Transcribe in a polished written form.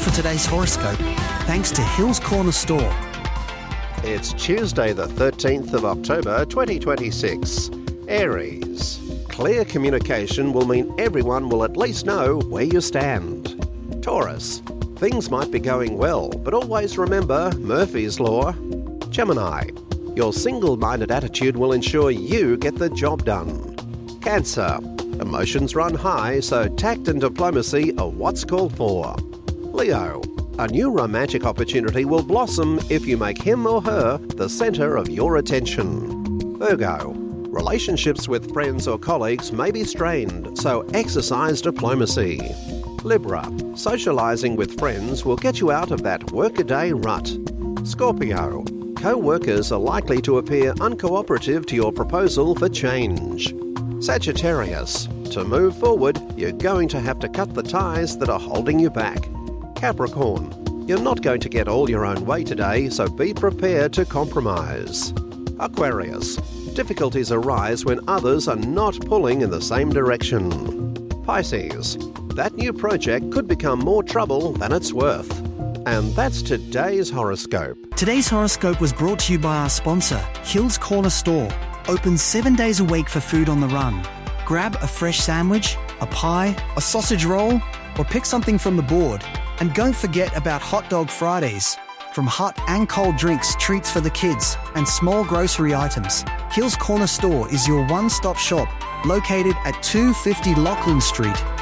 for today's horoscope, thanks to Hills Corner Store. It's Tuesday the 13th of October 2026. Aries. Clear communication will mean everyone will at least know where you stand. Taurus. Things might be going well, but always remember Murphy's Law. Gemini. Your single-minded attitude will ensure you get the job done. Cancer. Emotions run high, so tact and diplomacy are what's called for. Leo. A new romantic opportunity will blossom if you make him or her the centre of your attention. Virgo. Relationships with friends or colleagues may be strained, so exercise diplomacy. Libra. Socialising with friends will get you out of that workaday rut. Scorpio. Co-workers are likely to appear uncooperative to your proposal for change. Sagittarius. To move forward, you're going to have to cut the ties that are holding you back. Capricorn. You're not going to get all your own way today, so be prepared to compromise. Aquarius. Difficulties arise when others are not pulling in the same direction. Pisces. That new project could become more trouble than it's worth. And that's today's horoscope. Today's horoscope was brought to you by our sponsor, Hills Corner Store. Open 7 days a week for food on the run. Grab a fresh sandwich, a pie, a sausage roll, or pick something from the board. And don't forget about Hot Dog Fridays. From hot and cold drinks, treats for the kids, and small grocery items, Hills Corner Store is your one-stop shop, located at 250 Lachlan Street